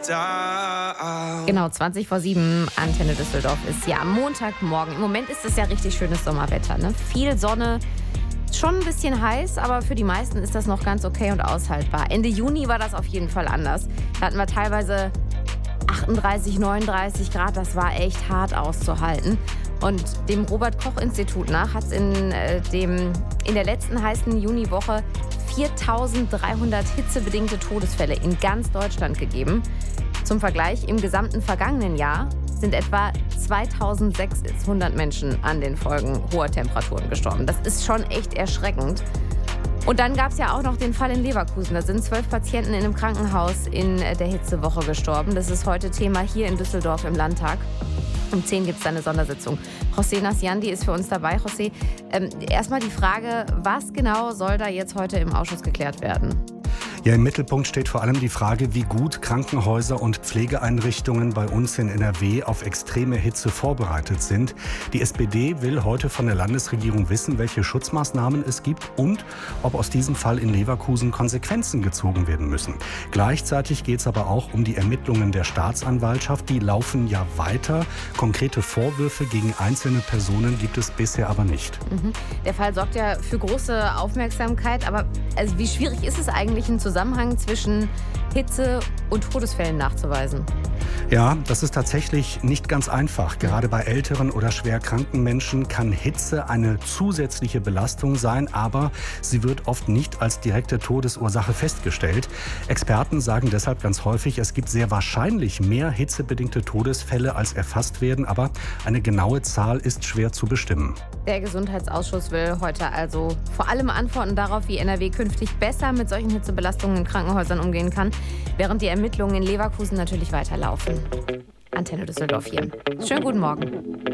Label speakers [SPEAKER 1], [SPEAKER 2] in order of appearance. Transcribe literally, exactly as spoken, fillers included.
[SPEAKER 1] down.
[SPEAKER 2] Genau, zwanzig vor sieben, Antenne Düsseldorf ist ja am Montagmorgen. Im Moment ist es ja richtig schönes Sommerwetter, ne? Viel Sonne, schon ein bisschen heiß, aber für die meisten ist das noch ganz okay und aushaltbar. Ende Juni war das auf jeden Fall anders. Da hatten wir teilweise achtunddreißig, neununddreißig Grad, das war echt hart auszuhalten. Und dem Robert-Koch-Institut nach hat es in, äh, dem- in der letzten heißen Juniwoche viertausenddreihundert hitzebedingte Todesfälle in ganz Deutschland gegeben. Zum Vergleich, im gesamten vergangenen Jahr sind etwa zweitausendsechshundert Menschen an den Folgen hoher Temperaturen gestorben. Das ist schon echt erschreckend. Und dann gab es ja auch noch den Fall in Leverkusen. Da sind zwölf Patienten in einem Krankenhaus in der Hitzewoche gestorben. Das ist heute Thema hier in Düsseldorf im Landtag. Um zehn gibt es da eine Sondersitzung. José Nasciandi ist für uns dabei. José, ähm, erstmal die Frage, was genau soll da jetzt heute im Ausschuss geklärt werden?
[SPEAKER 3] Ja, im Mittelpunkt steht vor allem die Frage, wie gut Krankenhäuser und Pflegeeinrichtungen bei uns in N R W auf extreme Hitze vorbereitet sind. Die S P D will heute von der Landesregierung wissen, welche Schutzmaßnahmen es gibt und ob aus diesem Fall in Leverkusen Konsequenzen gezogen werden müssen. Gleichzeitig geht es aber auch um die Ermittlungen der Staatsanwaltschaft. Die laufen ja weiter. Konkrete Vorwürfe gegen einzelne Personen gibt es bisher aber nicht.
[SPEAKER 2] Mhm. Der Fall sorgt ja für große Aufmerksamkeit. Aber also wie schwierig ist es eigentlich, einen Zusammenhang zwischen Hitze und Todesfällen nachzuweisen?
[SPEAKER 3] Ja, das ist tatsächlich nicht ganz einfach. Gerade bei älteren oder schwer kranken Menschen kann Hitze eine zusätzliche Belastung sein, aber sie wird oft nicht als direkte Todesursache festgestellt. Experten sagen deshalb ganz häufig, es gibt sehr wahrscheinlich mehr hitzebedingte Todesfälle, als erfasst werden, aber eine genaue Zahl ist schwer zu bestimmen.
[SPEAKER 2] Der Gesundheitsausschuss will heute also vor allem Antworten darauf, wie N R W künftig besser mit solchen Hitzebelastungen in Krankenhäusern umgehen kann, während die Ermittlungen in Leverkusen natürlich weiterlaufen. Antenne Düsseldorf hier. Schönen guten Morgen.